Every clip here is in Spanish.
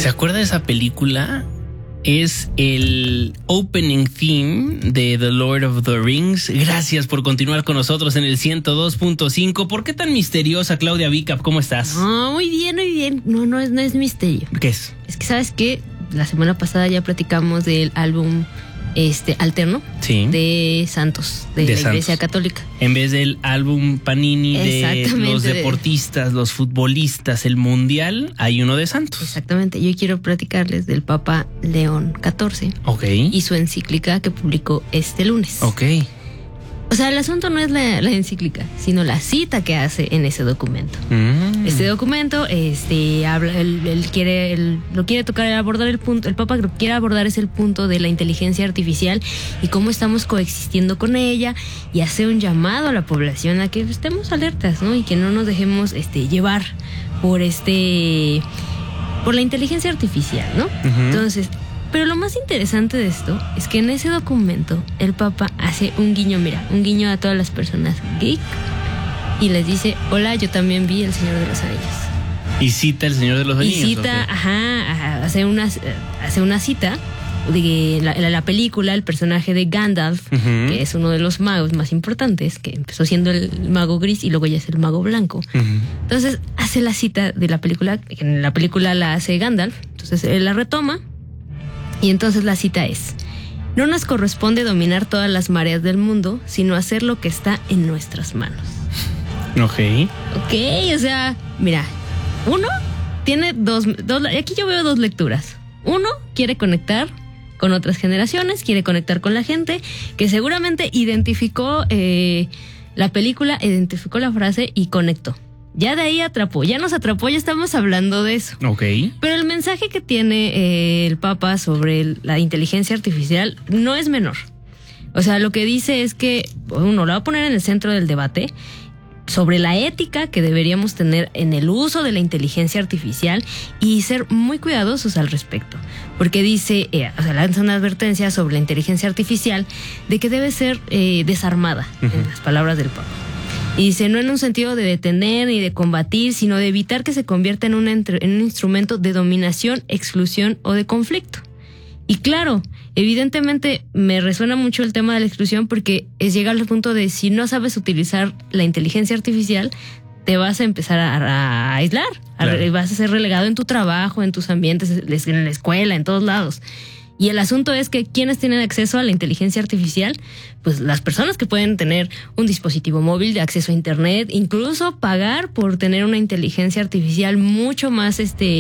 ¿Se acuerda de esa película? Es el opening theme de The Lord of the Rings. Gracias por continuar con nosotros en el 102.5. ¿Por qué tan misteriosa, Claudia Vicap? ¿Cómo estás? No, muy bien, muy bien. No es misterio. ¿Qué es? Es que, ¿sabes qué? La semana pasada ya platicamos del álbum alterno, sí, de Santos, de la Iglesia Católica. En vez del álbum Panini de los deportistas, los futbolistas, el mundial, hay uno de Santos. Exactamente. Yo quiero platicarles del Papa León XIV. Ok. Y su encíclica que publicó este lunes. Ok. O sea, el asunto no es la encíclica, sino la cita que hace en ese documento. Este documento, habla, él quiere tocar, abordar el punto, el Papa lo que quiere abordar es el punto de la inteligencia artificial y cómo estamos coexistiendo con ella, y hace un llamado a la población a que estemos alertas, ¿no? Y que no nos dejemos llevar por la inteligencia artificial, ¿no? Entonces, pero lo más interesante de esto es que en ese documento el Papa hace un guiño a todas las personas geek y les dice: hola, yo también vi El Señor de los Anillos. Y cita El Señor de los Anillos. Y cita, hace una cita de la película, el personaje de Gandalf, que es uno de los magos más importantes, que empezó siendo el mago gris y luego ya es el mago blanco. Entonces hace la cita de la película, que en la película la hace Gandalf, entonces él la retoma. Y entonces la cita es: no nos corresponde dominar todas las mareas del mundo, sino hacer lo que está en nuestras manos. Ok, o sea, mira, uno tiene dos, aquí yo veo dos lecturas. Uno quiere conectar con otras generaciones, quiere conectar con la gente, que seguramente identificó la película, identificó la frase y conectó. Ya de ahí ya nos atrapó, ya estamos hablando de eso. Ok. Pero el mensaje que tiene el Papa sobre la inteligencia artificial no es menor. O sea, lo que dice es que uno lo va a poner en el centro del debate sobre la ética que deberíamos tener en el uso de la inteligencia artificial y ser muy cuidadosos al respecto. Porque dice, lanza una advertencia sobre la inteligencia artificial de que debe ser desarmada, en las palabras del Papa. Y dice, no en un sentido de detener ni de combatir, sino de evitar que se convierta en un instrumento de dominación, exclusión o de conflicto. Y claro, evidentemente me resuena mucho el tema de la exclusión, porque es llegar al punto de si no sabes utilizar la inteligencia artificial, te vas a empezar a aislar, claro. Vas a ser relegado en tu trabajo, en tus ambientes, en la escuela, en todos lados. Y el asunto es que ¿quiénes tienen acceso a la inteligencia artificial? Pues las personas que pueden tener un dispositivo móvil de acceso a internet, incluso pagar por tener una inteligencia artificial mucho más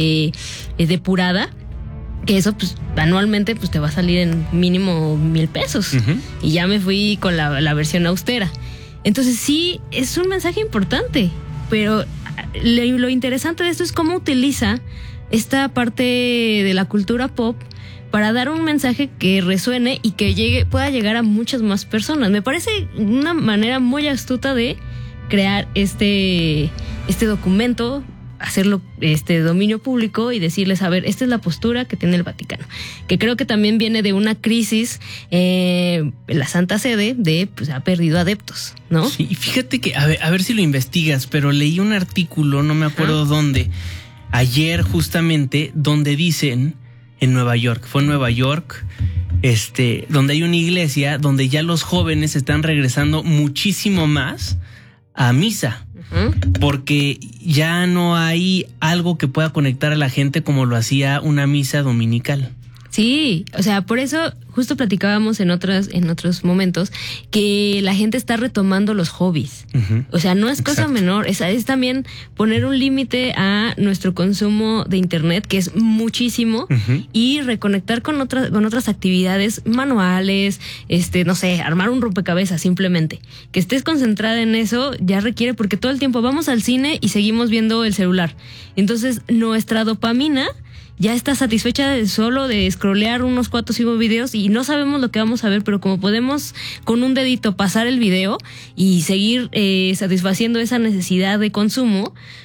depurada, que eso pues anualmente pues te va a salir en mínimo 1,000 pesos. Y ya me fui con la versión austera. Entonces sí, es un mensaje importante, pero lo interesante de esto es cómo utiliza esta parte de la cultura pop para dar un mensaje que resuene y que pueda llegar a muchas más personas. Me parece una manera muy astuta de crear este documento, hacerlo dominio público y decirles, a ver, esta es la postura que tiene el Vaticano, que creo que también viene de una crisis la Santa Sede pues ha perdido adeptos, ¿no? Sí, fíjate que, a ver si lo investigas, pero leí un artículo, no me acuerdo dónde, ayer justamente, donde dicen en Nueva York, donde hay una iglesia donde ya los jóvenes están regresando muchísimo más a misa, porque ya no hay algo que pueda conectar a la gente como lo hacía una misa dominical. Sí, o sea, por eso justo platicábamos en otros momentos que la gente está retomando los hobbies. O sea, no es cosa menor, es también poner un límite a nuestro consumo de internet, que es muchísimo, y reconectar con otras actividades manuales, no sé, armar un rompecabezas simplemente. Que estés concentrada en eso ya requiere, porque todo el tiempo vamos al cine y seguimos viendo el celular. Entonces, nuestra dopamina ya está satisfecha de solo de scrollear unos 4 o 5 videos y no sabemos lo que vamos a ver, pero como podemos con un dedito pasar el video y seguir satisfaciendo esa necesidad de consumo,